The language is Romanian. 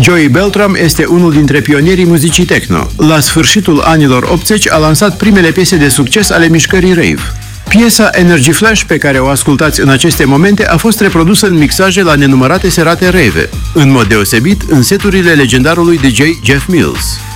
Joey Beltram este unul dintre pionierii muzicii techno. La sfârșitul anilor 80 a lansat primele piese de succes ale mișcării rave. Piesa Energy Flash, pe care o ascultați în aceste momente, a fost reprodusă în mixaje la nenumărate serate rave, în mod deosebit în seturile legendarului DJ Jeff Mills.